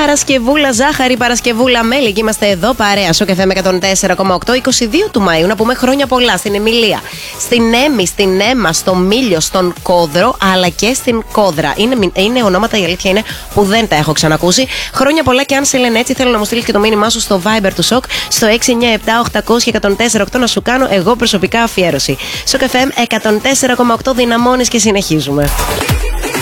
Παρασκευούλα Ζάχαρη, Παρασκευούλα Μέλη. Και είμαστε εδώ παρέα στο καφέ με 104,8. 22 του Μαΐου. Να πούμε χρόνια πολλά στην Εμιλία, στην Έμι, στην Έμα, στο Μήλιο, στον Κόδρο, αλλά και στην Κόδρα. Είναι ονόματα, η αλήθεια είναι, που δεν τα έχω ξανακούσει. Χρόνια πολλά, και αν σε λένε έτσι, θέλω να μου στείλει και το μήνυμά σου στο Viber του Σοκ στο 697-800-1048 να σου κάνω εγώ προσωπικά αφιέρωση. Στο καφέ 104,8 δυναμώνεις και συνεχίζουμε.